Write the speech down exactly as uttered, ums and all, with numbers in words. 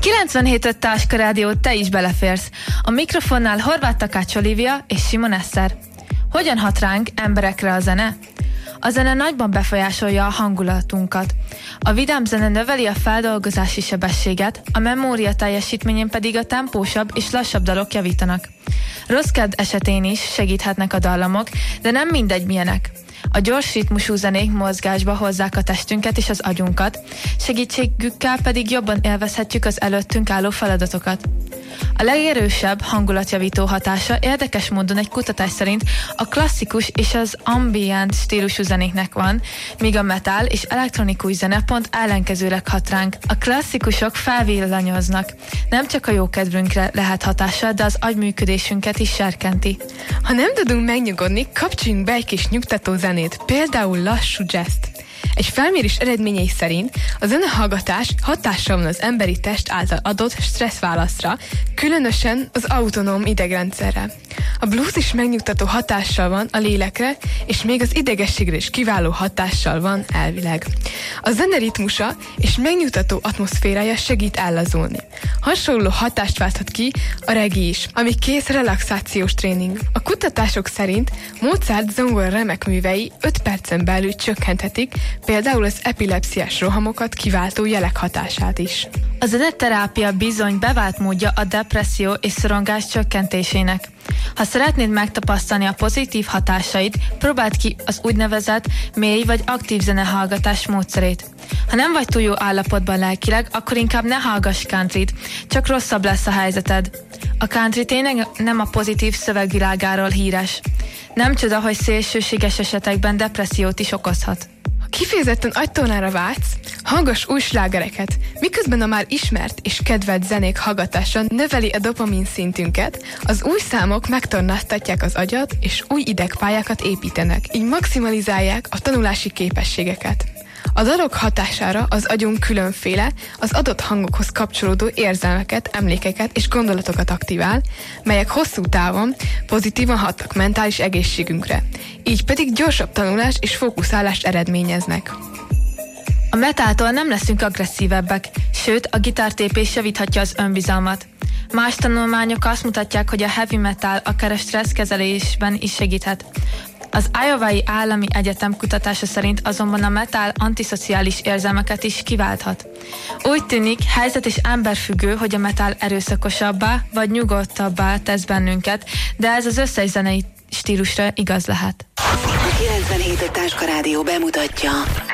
kilencvenhét öt Táska Rádió, te is beleférsz. A mikrofonnál Horváth Takács Olivia és Simon Eszter. Hogyan hat ránk, emberekre a zene? A zene nagyban befolyásolja a hangulatunkat. A vidám zene növeli a feldolgozási sebességet, a memória teljesítményén pedig a tempósabb és lassabb dalok javítanak. Rossz kedv esetén is segíthetnek a dallamok, de nem mindegy milyenek. A gyors ritmusú zenék mozgásba hozzák a testünket és az agyunkat, segítségükkel pedig jobban élvezhetjük az előttünk álló feladatokat. A legerősebb hangulatjavító hatása érdekes módon egy kutatás szerint a klasszikus és az ambient stílusú zenéknek van, míg a metal és elektronikus zene pont ellenkezőleg hat ránk. A klasszikusok felvillanyoznak. Nem csak a jókedvünkre lehet hatással, de az agyműködésünket is serkenti. Ha nem tudunk megnyugodni, kapcsoljunk be egy kis nyugtató zenét, például lassú jazzt. Egy felmérés eredményei szerint a zenehallgatás hatással van az emberi test által adott stresszválaszra, különösen az autonóm idegrendszerre. A blues is megnyugtató hatással van a lélekre, és még az idegességre is kiváló hatással van elvileg. A zene ritmusa és megnyugtató atmoszférája segít ellazulni. Hasonló hatást válthat ki a reggae is, ami kész relaxációs tréning. A kutatások szerint Mozart zongora remek művei öt percen belül csökkenthetik például az epilepsziás rohamokat kiváltó jelek hatását is. A zeneterápia bizony bevált módja a depresszió és szorongás csökkentésének. Ha szeretnéd megtapasztalni a pozitív hatásait, próbáld ki az úgynevezett mély vagy aktív zenehallgatás módszerét. Ha nem vagy túl jó állapotban lelkileg, akkor inkább ne hallgass countryt, csak rosszabb lesz a helyzeted. A country tényleg nem a pozitív szövegvilágáról híres. Nem csoda, hogy szélsőséges esetekben depressziót is okozhat. Ha kifejezetten agytornára vágysz, hallgass új slágereket, miközben a már ismert és kedvelt zenék hallgatása növeli a dopamin szintünket, az új számok megtornáztatják az agyat és új idegpályákat építenek, így maximalizálják a tanulási képességeket. A dalok hatására az agyunk különféle, az adott hangokhoz kapcsolódó érzelmeket, emlékeket és gondolatokat aktivál, melyek hosszú távon pozitívan hatnak mentális egészségünkre, így pedig gyorsabb tanulást és fókuszálást eredményeznek. A metáltól nem leszünk agresszívebbek, sőt a gitártépés javíthatja az önbizalmat. Más tanulmányok azt mutatják, hogy a heavy metal akár a stresszkezelésben is segíthet. Az Iowai Állami Egyetem kutatása szerint azonban a metal antiszociális érzelmeket is kiválthat. Úgy tűnik, helyzet és emberfüggő, hogy a metal erőszakosabbá vagy nyugodtabbá tesz bennünket, de ez az összes zenei stílusra igaz lehet. A kilencvenhét Táska Rádió bemutatja